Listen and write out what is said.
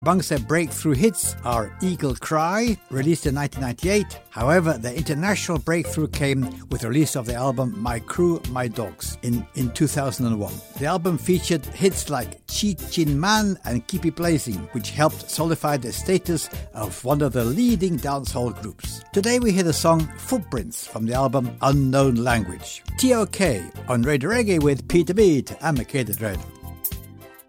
Amongst their breakthrough hits are Eagle Cry, released in 1998. However, their international breakthrough came with the release of the album My Crew, My Dogs in 2001. The album featured hits like Cheat Chin Man and Keep It Blazing, which helped solidify their status of one of the leading dancehall groups. Today we hear the song Footprints from the album Unknown Language. TOK on Radio Reggae with Peter Beat and Makeda Dread.